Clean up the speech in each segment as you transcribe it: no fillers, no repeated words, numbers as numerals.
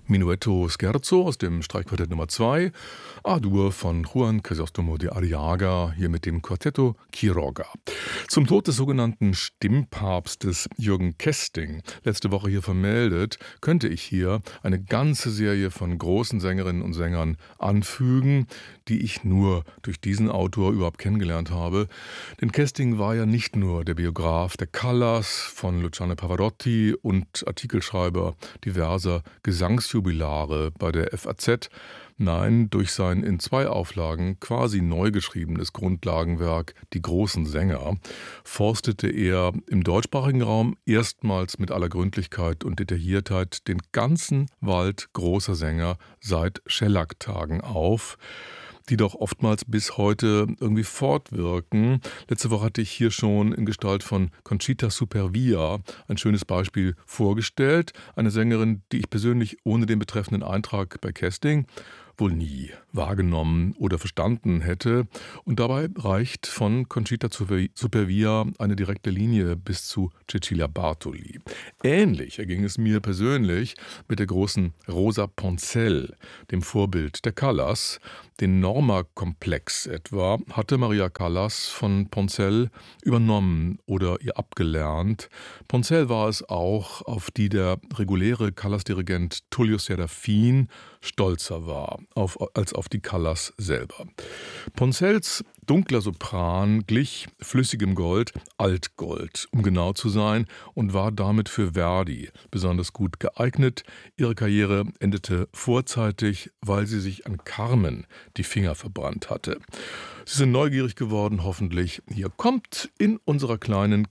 Menuetto Scherzo aus dem Streichquartett Nummer 2, A-Dur von Juan Crisóstomo de Arriaga, hier mit dem Quartetto Quiroga. Zum Tod des sogenannten Stimmpapstes Jürgen Kesting, letzte Woche hier vermeldet, könnte ich hier eine ganze Serie von großen Sängerinnen und Sängern anfügen, die ich nur durch diesen Autor überhaupt kennengelernt habe. Denn Kesting war ja nicht nur der Biograf der Callas von Luciano Pavarotti und Artikelschreiber diverser Gesangsjubilare bei der FAZ. Nein, durch sein in 2 Auflagen quasi neu geschriebenes Grundlagenwerk Die großen Sänger forstete er im deutschsprachigen Raum erstmals mit aller Gründlichkeit und Detailliertheit den ganzen Wald großer Sänger seit Schellack-Tagen auf, die doch oftmals bis heute irgendwie fortwirken. Letzte Woche hatte ich hier schon in Gestalt von Conchita Supervia ein schönes Beispiel vorgestellt. Eine Sängerin, die ich persönlich ohne den betreffenden Eintrag bei Kesting wohl nie wahrgenommen oder verstanden hätte. Und dabei reicht von Conchita Supervia eine direkte Linie bis zu Cecilia Bartoli. Ähnlich erging es mir persönlich mit der großen Rosa Poncell, dem Vorbild der Callas. Den Norma-Komplex etwa hatte Maria Callas von Poncell übernommen oder ihr abgelernt. Poncell war es auch, auf die der reguläre Callas-Dirigent Tullio Serafin stolzer war als auf die Callas selber. Poncells dunkler Sopran glich flüssigem Gold, Altgold, um genau zu sein, und war damit für Verdi besonders gut geeignet. Ihre Karriere endete vorzeitig, weil sie sich an Carmen die Finger verbrannt hatte. Sie sind neugierig geworden, hoffentlich. Hier kommt in unserer kleinen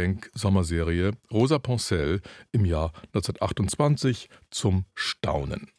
Kesting-Gedenk-Sommerserie Rosa Poncell im Jahr 1928 zum Staunen.